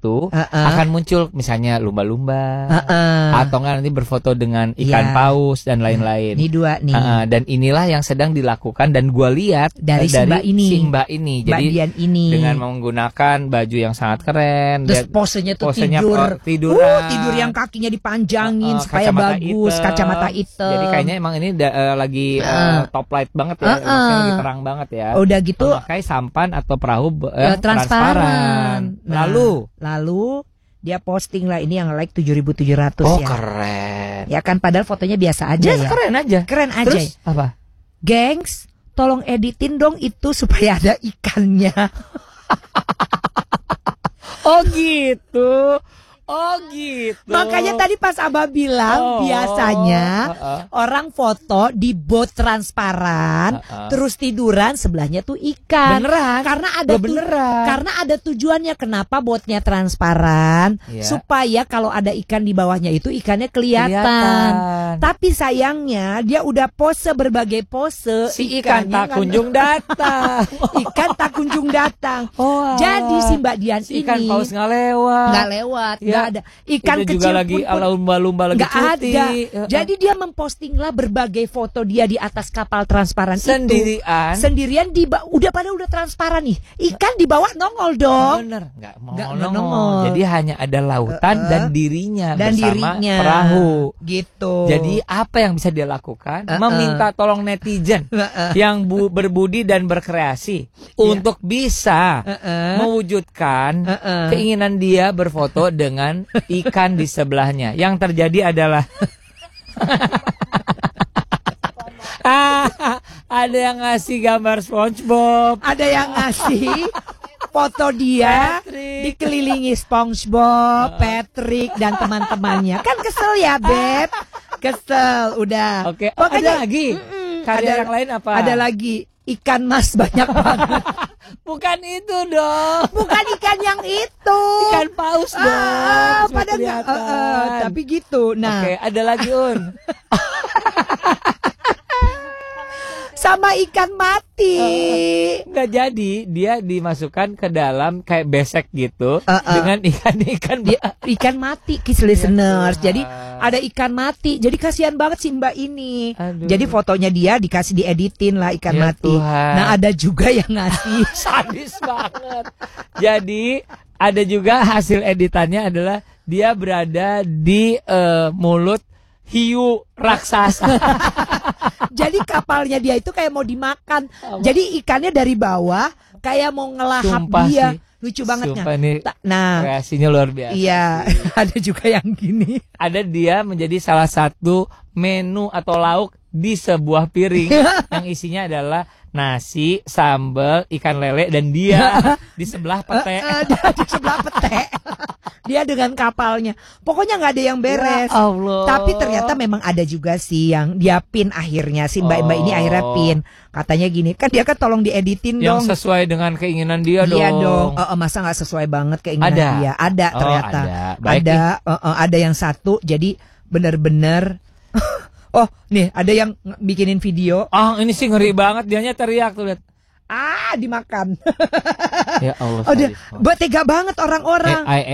itu akan muncul misalnya lumba-lumba atau enggak nanti berfoto dengan ikan paus dan lain-lain. Ini dua nih. Dan inilah yang sedang dilakukan dan gua lihat dari si Mbak ini. Jadi Dian ini dengan menggunakan baju yang sangat keren. Terus posenya tuh tidur yang kakinya dipanjangin supaya bagus, kacamata hitam. Jadi kayaknya emang ini lagi top light banget ya, maksudnya lagi terang banget ya. Udah gitu memakai sampan atau perahu transparan. Nah, lalu dia posting lah, ini yang like 7.700 ya. Ya. Keren. Ya kan, padahal fotonya biasa aja ya. Keren aja. Terus apa? Gengs, tolong editin dong itu supaya ada ikannya. Oh gitu. Makanya tadi pas Abah bilang biasanya orang foto di bot transparan terus tiduran sebelahnya tuh ikan. Beneran. Karena ada tujuannya kenapa botnya transparan supaya kalau ada ikan di bawahnya itu ikannya kelihatan. Tapi sayangnya dia udah pose berbagai pose, si ikan tak kunjung datang. Ikan tak kunjung datang. Jadi si Mbak Dian si ikan paus nggak lewat. Ada ikan itu kecil juga lagi lumba-lumba lagi cuti. Ada. Jadi dia memposting lah berbagai foto dia di atas kapal transparan sendirian udah transparan nih. Ikan di bawah nongol dong. Bener, nggak nongol. Jadi hanya ada lautan dan dirinya bersama perahu. Gitu. Jadi apa yang bisa dia lakukan? Meminta tolong netizen yang berbudi dan berkreasi untuk bisa mewujudkan keinginan dia berfoto dengan ikan di sebelahnya. Yang terjadi adalah ada yang ngasih gambar SpongeBob, ada yang ngasih foto dia dikelilingi SpongeBob, Patrick dan teman-temannya. Kan kesel ya, Beb? Kesel, udah. Oke, ada lagi. Karya yang lain apa? Ada lagi. Ikan mas banyak banget. Bukan itu dong. Bukan ikan yang itu. Ikan paus dong. Tapi gitu. Nah, oke, ada lagi Un. Sama ikan mati. Nggak jadi, dia dimasukkan ke dalam kayak besek gitu dengan ikan mati, kiss listeners. Jadi ada ikan mati. Jadi kasihan banget si Mbak ini. Jadi fotonya dia dikasih dieditin lah ikan mati. Tuhan. Nah, ada juga yang ngasih sadis banget. Jadi ada juga hasil editannya adalah dia berada di mulut hiu raksasa. Jadi kapalnya dia itu kayak mau dimakan. Jadi ikannya dari bawah kayak mau ngelahap dia. Lucu banget kan? Nah, kreasinya luar biasa. Iya, ada juga yang gini. Ada dia menjadi salah satu menu atau lauk di sebuah piring yang isinya adalah nasi, sambal, ikan lele, dan dia di sebelah pete. Di sebelah pete. Dia dengan kapalnya. Pokoknya nggak ada yang beres. Ya Allah. Tapi ternyata memang ada juga sih yang dia pin akhirnya. Si Mbak ini akhirnya pin. Katanya gini, kan dia kan tolong dieditin dong. Yang sesuai dengan keinginan dia dong. Iya dong. Masa nggak sesuai banget keinginan dia? Ada ternyata. Ada yang satu. Jadi benar-benar. Oh, nih ada yang bikinin video. Ini sih ngeri banget, dianya teriak tuh lihat. Dimakan. Ya Allah. Tega banget orang-orang.